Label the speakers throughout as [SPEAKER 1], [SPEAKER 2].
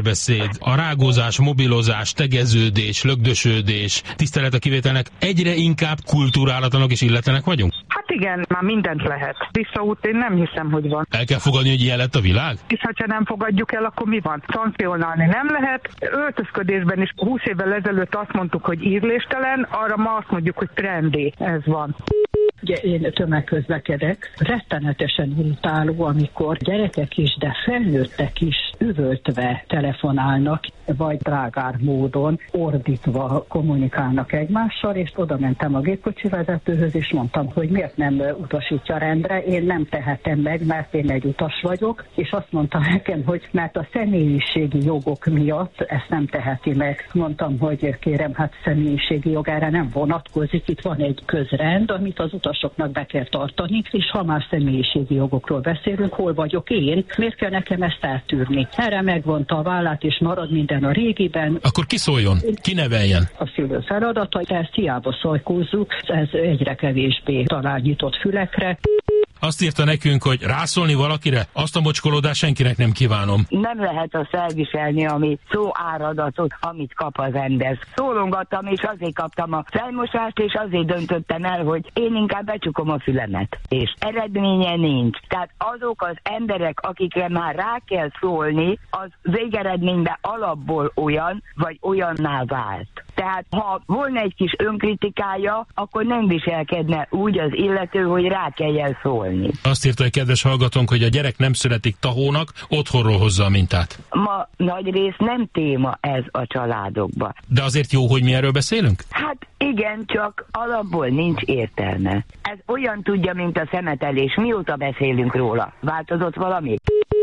[SPEAKER 1] beszéd, a rágózás, mobilozás, tegeződés, lögdösödés, tisztelet a kivételnek, egyre inkább kulturálatlanok és illetlenek vagyunk?
[SPEAKER 2] Hát igen, már mindent lehet. Visszaút én nem hiszem, hogy van.
[SPEAKER 1] El kell fogadni, hogy ilyen lett a világ?
[SPEAKER 2] És ha nem fogadjuk el, akkor mi van? Szankcionálni nem lehet. Öltözködésben is 20 évvel ezelőtt azt mondtuk, hogy ízléstelen, arra ma azt mondjuk, hogy trendi. Ez van.
[SPEAKER 3] Ugye én tömegközlekedek, rettenetesen irritáló, amikor gyerekek is, de felnőttek is üvöltve telefonálnak, vagy drágár módon ordítva kommunikálnak egymással, és oda mentem a gépkocsi vezetőhöz, és mondtam, hogy miért nem utasítja rendre, én nem tehetem meg, mert én egy utas vagyok, és azt mondta nekem, hogy mert a személyiségi jogok miatt ezt nem teheti meg. Mondtam, hogy kérem, hát személyiségi jogára nem vonatkozik, itt van egy közrend, amit az utasoknak be kell tartani, és ha már személyiségi jogokról beszélünk, hol vagyok én, miért kell nekem ezt eltűrni? Erre megvonta a vállát, és marad minden a régiben.
[SPEAKER 1] Akkor ki szóljon? Ki neveljen?
[SPEAKER 3] A szülő feladata, de ezt hiába szajkózzuk, ez egyre kevésbé talál nyitott fülekre.
[SPEAKER 1] Azt írta nekünk, hogy rászólni valakire, azt a mocskolódást senkinek nem kívánom.
[SPEAKER 4] Nem lehet azt elviselni, ami szóáradatot, amit kap az ember. Szólongattam, és azért kaptam a fejmosást, és azért döntöttem el, hogy én inkább becsukom a fülemet. És eredménye nincs. Tehát azok az emberek, akikre már rá kell szólni, az végeredményben alapból olyan, vagy olyanná vált. Tehát ha volna egy kis önkritikája, akkor nem viselkedne úgy az illető, hogy rá kelljen szólni.
[SPEAKER 1] Azt írta egy kedves hallgatónk, hogy a gyerek nem születik tahónak, otthonról hozza a mintát.
[SPEAKER 4] Ma nagyrészt nem téma ez a családokban.
[SPEAKER 1] De azért jó, hogy mi erről beszélünk?
[SPEAKER 4] Hát igen, csak alapból nincs értelme. Ez olyan tudja, mint a szemetelés. Mióta beszélünk róla? Változott valami?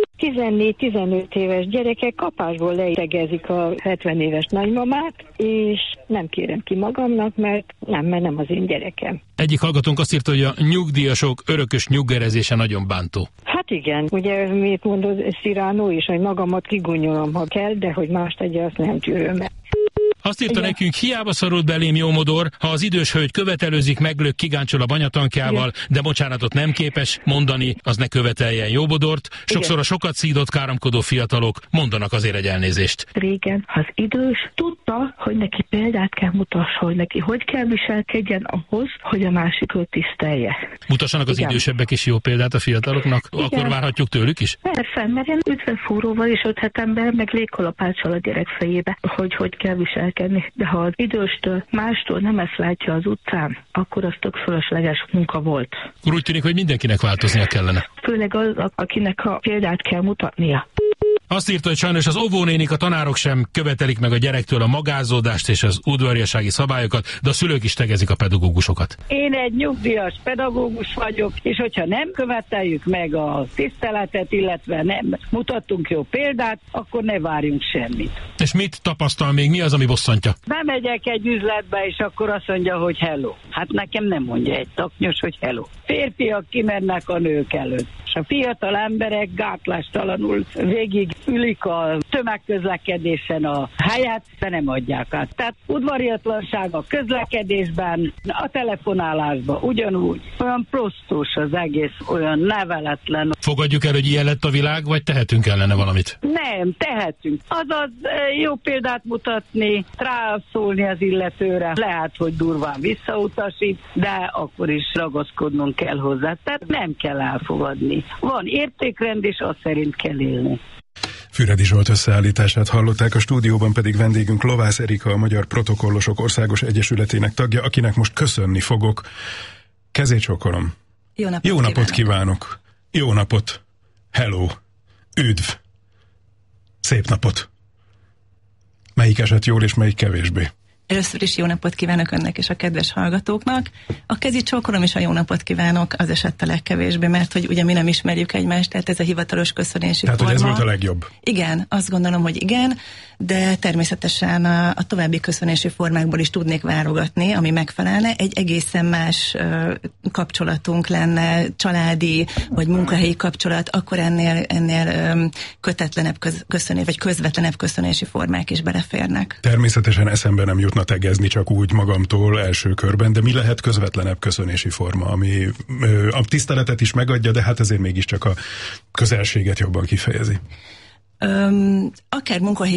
[SPEAKER 5] 14-15 éves gyerekek kapásból leitegezik a 70 éves nagymamát, és nem kérem ki magamnak, mert nem az én gyerekem.
[SPEAKER 1] Egyik hallgatónk azt írta, hogy a nyugdíjasok örökös nyuggerezése nagyon bántó.
[SPEAKER 5] Hát igen, ugye mit mondod Cyrano is, hogy magamat kigunyolom, ha kell, de hogy más tegye, azt nem tűröm el.
[SPEAKER 1] Azt írta nekünk, hiába szorult belém jó modor, ha az idős hölgy követelőzik, meglök, kigáncsol a banyatankjával, de bocsánatot nem képes mondani, az ne követeljen jó modort. Sokszor a sokat szídott, káromkodó fiatalok mondanak azért egy elnézést.
[SPEAKER 6] Régen az idős tudta, hogy neki példát kell mutassa, hogy neki hogy kell viselkedjen ahhoz, hogy a másikot tisztelje.
[SPEAKER 1] Mutassanak az idősebbek is jó példát a fiataloknak? Igen. Akkor várhatjuk tőlük is?
[SPEAKER 6] Persze, mert én üdvefúróval és öthetemben, meg légkalapáccsal a gyerek fejébe, hogy kell viselkedni. De ha az időstől, mástól nem ezt látja az utcán, akkor az tök fölösleges munka volt.
[SPEAKER 1] Úgy tűnik, hogy mindenkinek változnia kellene.
[SPEAKER 6] Főleg az, akinek a példát kell mutatnia.
[SPEAKER 1] Azt írta, hogy sajnos az óvónénik, a tanárok sem követelik meg a gyerektől a magázódást és az udvariassági szabályokat, de a szülők is tegezik a pedagógusokat.
[SPEAKER 7] Én egy nyugdíjas pedagógus vagyok, és hogyha nem követeljük meg a tiszteletet, illetve nem mutattunk jó példát, akkor ne várjunk semmit.
[SPEAKER 1] És mit tapasztal még? Mi az, ami bosszantja?
[SPEAKER 7] Bemegyek egy üzletbe, és akkor azt mondja, hogy hello. Hát nekem nem mondja egy taknyos, hogy hello. Férfiak kimennek a nők előtt. És a fiatal emberek gátlástalanul végig ülik a tömegközlekedésen a helyet, de nem adják át. Tehát udvariatlanság a közlekedésben, a telefonálásban ugyanúgy. Olyan prostós az egész, olyan neveletlen.
[SPEAKER 1] Fogadjuk el, hogy ilyen lett a világ, vagy tehetünk ellene valamit?
[SPEAKER 7] Nem, tehetünk. Azaz jó példát mutatni, rászólni az illetőre. Lehet, hogy durván visszautasít, de akkor is ragaszkodnunk kell hozzá. Tehát nem kell elfogadni. Van értékrend, és azt szerint kell élni.
[SPEAKER 8] Füredi Zsolt összeállítását hallották, a stúdióban pedig vendégünk Lovász Erika, a Magyar Protokollosok Országos Egyesületének tagja, akinek most köszönni fogok. Kezét csókolom.
[SPEAKER 9] Jó napot
[SPEAKER 8] kívánok. Jó napot. Hello. Üdv. Szép napot. Melyik esett jól, és melyik kevésbé?
[SPEAKER 9] Először is jó napot kívánok önnek és a kedves hallgatóknak. A kezi csókolom és a jó napot kívánok az esett a legkevésbé, mert hogy ugye mi nem ismerjük egymást, tehát ez a hivatalos köszönési forma.
[SPEAKER 8] Tehát, hogy ez volt a legjobb?
[SPEAKER 9] Igen, azt gondolom, hogy igen, de természetesen a további köszönési formákból is tudnék válogatni, ami megfelelne. Egy egészen más kapcsolatunk lenne, családi vagy munkahelyi kapcsolat, akkor ennél kötetlenebb köszönés, vagy közvetlenebb köszönési formák is beleférnek.
[SPEAKER 8] Természetesen eszembe nem jutna tegezni csak úgy magamtól első körben, de mi lehet közvetlenebb köszönési forma, ami a tiszteletet is megadja, de hát ezért mégiscsak a közelséget jobban kifejezi.
[SPEAKER 9] Akár munkahelyi